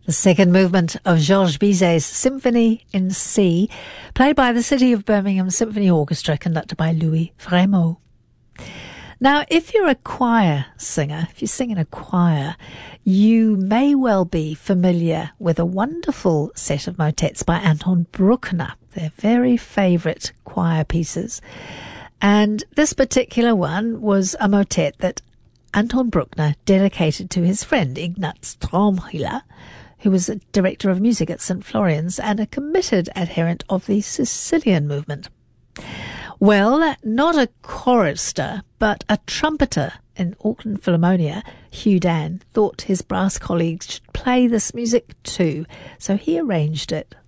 The second movement of Georges Bizet's Symphony in C, played by the City of Birmingham Symphony Orchestra, conducted by Louis Frémaux. Now, if you're a choir singer, if you sing in a choir, you may well be familiar with a wonderful set of motets by Anton Bruckner. They're very favourite choir pieces. And this particular one was a motet that Anton Bruckner dedicated to his friend Ignaz Stromhiller, who was a director of music at St. Florian's and a committed adherent of the Sicilian movement. Well, not a chorister, but a trumpeter in Auckland Philharmonia, Hugh Dan, thought his brass colleagues should play this music too, so he arranged it